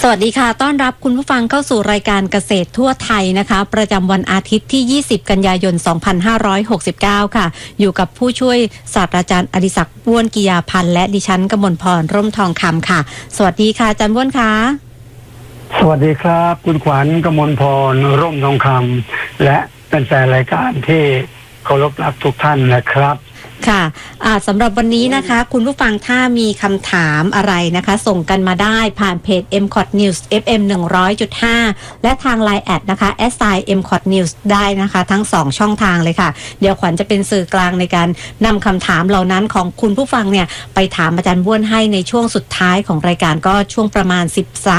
สวัสดีค่ะต้อนรับคุณผู้ฟังเข้าสู่รายการเกษตรทั่วไทยนะคะประจำวันอาทิตย์ที่20กันยายน2569ค่ะอยู่กับผู้ช่วยศาสตราจารย์อดิศักดิ์บ้วนกิยาพันธ์และดิฉันกมลพรร่มทองคำค่ะสวัสดีค่ะอาจารย์บ้วนค่ะสวัสดีครับคุณขวัญกมลพรร่มทองคำและแฟนๆรายการที่เคารพรักทุกท่านนะครับค่ะสำหรับวันนี้นะคะคุณผู้ฟังถ้ามีคำถามอะไรนะคะส่งกันมาได้ผ่านเพจ MCOT News FM 100.5 และทาง LINE แอดนะคะ @MCOT News ได้นะคะทั้ง2ช่องทางเลยค่ะเดี๋ยวขวัญจะเป็นสื่อกลางในการนำคำถามเหล่านั้นของคุณผู้ฟังเนี่ยไปถามอาจารย์บ้วนให้ในช่วงสุดท้ายของรายการก็ช่วงประมาณ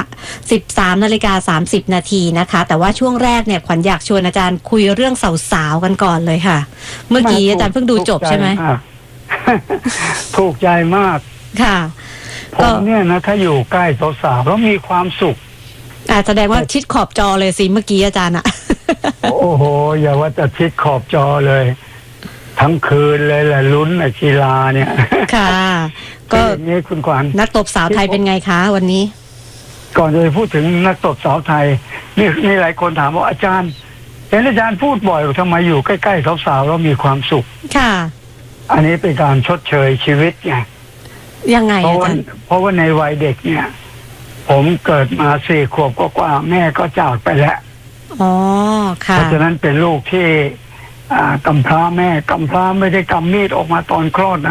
13:30 นาทีนะคะแต่ว่าช่วงแรกเนี่ยขวัญอยากชวนอาจารย์คุยเรื่องสาวๆกันก่อนเลยค่ะเมื่อกี้อาจารย์เพิ่งดูจบใช่ไหมถูกใจมากค่ะผมเนี่ยนะถ้าอยู่ใกล้สาวๆแล้วมีความสุขแสดงว่าชิดขอบจอเลยสิเมื่อกี้อาจารย์อะโอ้โหอย่าว่าจะชิดขอบจอเลยทั้งคืนเลยแหละลุ้นกีฬาเนี่ยค่ะก็นี่คุณขวัญนักตบสาวไทยเป็นไงคะวันนี้ก่อนจะพูดถึงนักตบสาวไทยนี่หลายคนถามว่าอาจารย์เห็นอาจารย์พูดบ่อยทำไมอยู่ใกล้ๆสาวๆแล้วมีความสุขค่ะอันนี้เป็นการชดเชยชีวิตไงยังไงเพราะว่าในวัยเด็กเนี่ยผมเกิดมา4 ขวบกว่าแม่ก็จากไปแล้วอ๋อค่ะเพราะฉะนั้นเป็นลูกที่กำพร้าแม่กำพร้าไม่ได้กำมีดออกมาตอนคลอดนะ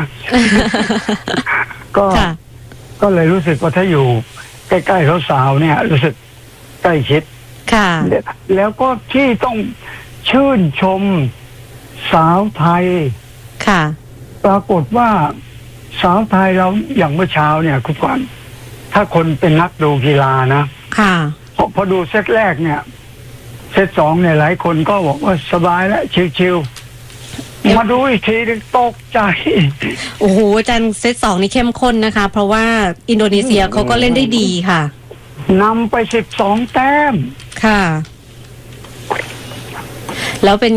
ก็เลยรู้สึกว่าถ้าอยู่ใกล้ๆสาวๆเนี่ยรู้สึกใกล้ชิดค่ะแล้วก็ที่ต้องชื่นชมสาวไทยค่ะปรากฏว่าสาวไทยเราอย่างเมื่อเช้าเนี่ยคุณขวัญถ้าคนเป็นนักดูกีฬานะค่ะพอดูเซตแรกเนี่ยเซต2เนี่ยหลายคนก็บอกว่าสบายแล้วชิวๆมาดูอีกทีนึงตกใจโอ้โหอาจารย์เซต2นี่เข้มข้นนะคะเพราะว่าอินโดนีเซียเขาก็เล่นได้ดีค่ะนำไป12 แต้มค่ะแล้วเป็น